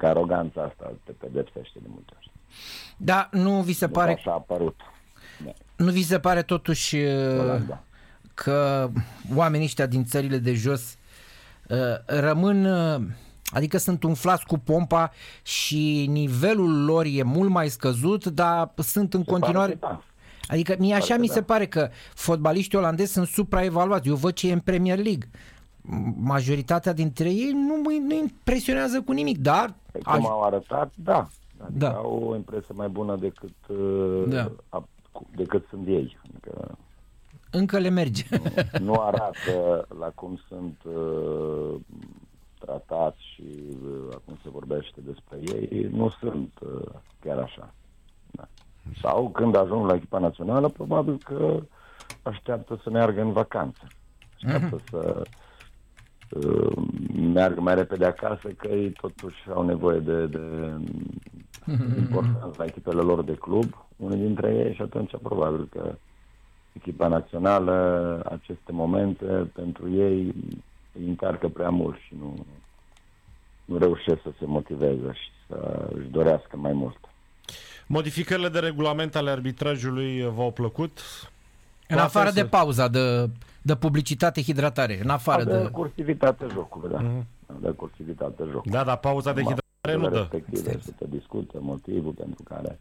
aroganța asta te pedepsește de multe ori. Da, nu vi se Deci pare... așa a apărut. Da. Nu vi se pare totuși Olanda. că oamenii ăștia din țările de jos rămân, adică sunt umflați cu pompa și nivelul lor e mult mai scăzut, dar sunt în continuare... Da. Adică mie așa mi se pare că fotbaliștii olandezi sunt supraevaluați. Eu văd ce e în Premier League. Majoritatea dintre ei nu impresionează cu nimic, dar... Cum au arătat, da. Adică Da. au o impresie mai bună decât sunt ei. Adică încă le merge. nu arată la cum sunt tratați și acum se vorbește despre ei, nu sunt chiar așa. Da. Sau când ajung la echipa națională, probabil că așteaptă să meargă în vacanță. Așteaptă să meargă mai repede acasă, că ei totuși au nevoie de importanță la echipele lor de club, unii dintre ei, și atunci probabil că echipa națională, aceste momente, pentru ei îi încarcă prea mult și nu reușesc să se motiveze și să își dorească mai mult. Modificările de regulament ale arbitrajului v-au plăcut? În afară de pauza de publicitate, hidratare, în afară de cursivitate jocului, da. De cursivitate jocului. Da, dar pauza de hidratare nu dă. Respective să te discute motivul pentru care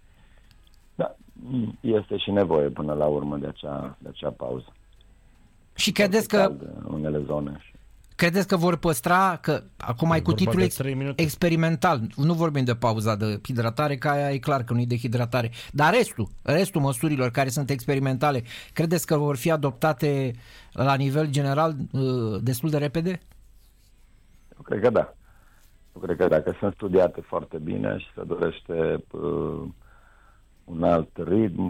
este și nevoie până la urmă de acea pauză. Și credeți că unele zone. Credeți că vor păstra, că acum e cu titlul experimental, nu vorbim de pauza de hidratare, că aia e clar că nu e de hidratare, dar restul măsurilor care sunt experimentale, credeți că vor fi adoptate la nivel general destul de repede? Eu cred că da. Eu cred că dacă sunt studiate foarte bine și se dorește un alt ritm,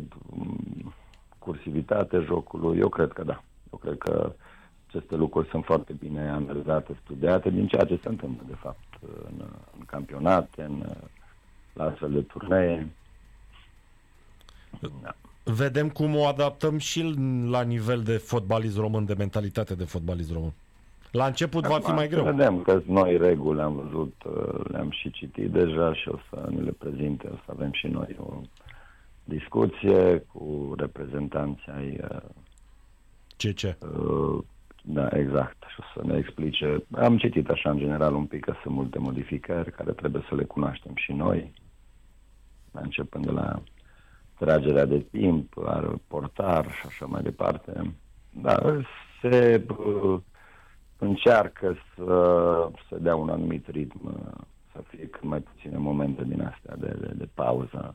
cursivitate jocului, eu cred că da. Eu cred că aceste lucruri sunt foarte bine analizate, studiate, din ceea ce se întâmplă, de fapt, în campionate, la astfel de turnee. Da. Vedem cum o adaptăm și la nivel de fotbalist român, de mentalitate de fotbalist român. La început va fi mai greu. Vedem că noi reguli le-am văzut, le-am și citit deja și o să ne le prezinte, o să avem și noi o discuție cu reprezentanții ai CC. Da, exact. Și o să ne explice. Am citit așa în general un pic că sunt multe modificări care trebuie să le cunoaștem și noi, începând de la tragerea de timp, portar și așa mai departe. Dar se încearcă să dea un anumit ritm, să fie cât mai puține momente din astea de pauză.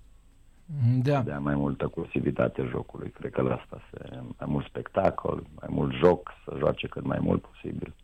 Da. Dea mai multă cursivitate jocului. Cred că la asta mai mult spectacol, mai mult joc, să joace cât mai mult posibil.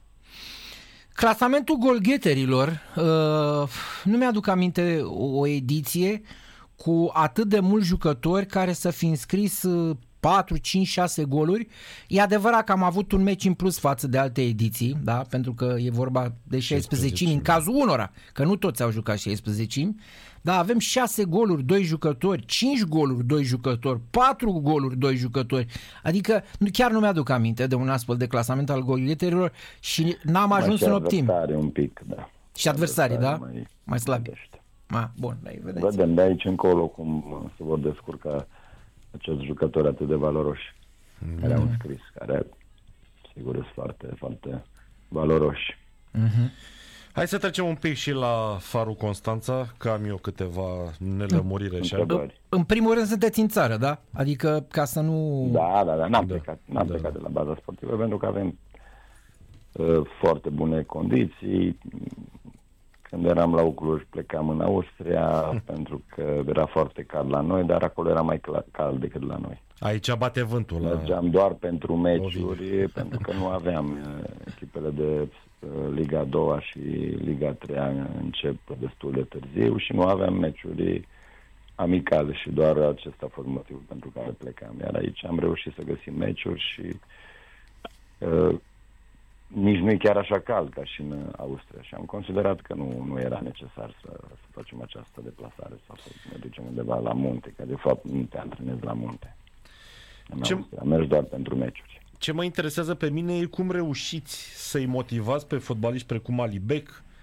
Clasamentul golgheterilor, nu mi-aduc aminte o ediție cu atât de mulți jucători care să fi înscris 4, 5, 6 goluri. E adevărat că am avut un meci în plus față de alte ediții, da? Pentru că e vorba de 16 în cazul unora, că nu toți au jucat 16. Da, avem 6 goluri, 2 jucători, 5 goluri, 2 jucători, 4 goluri, 2 jucători. Adică chiar nu mi-aduc aminte de un astfel de clasament al golgheterilor și n-am ajuns în optim. Un pic, da. Și adversarii, da? Mai slabi. Bun, vedem de aici încolo cum se vor descurca acești jucători atât de valoroși care au înscris, care sigur sunt foarte, foarte valoroși. Hai să trecem un pic și la Farul Constanța, că am eu câteva nelămuriri așa. În primul rând sunteți în țară, da? Adică ca să nu... Da, n-am plecat de la baza sportivă pentru că avem foarte bune condiții. Când eram la Cluj plecam în Austria pentru că era foarte cald la noi, dar acolo era mai cald decât la noi. Aici bate vântul. Mergeam doar pentru meciuri, pentru că nu aveam echipele de Liga a doua și Liga a treia încep destul de târziu și nu aveam meciuri amicale și doar acesta a fost motivul pentru care plecam. Iar aici am reușit să găsim meciuri și nici nu e chiar așa cald ca și în Austria și am considerat că nu era necesar să facem această deplasare sau să ne ducem undeva la munte, că de fapt nu te antrenezi la munte. Am mers doar pentru meciuri. Ce mă interesează pe mine e cum reușiți să-i motivați pe fotbaliști precum Ali Bec,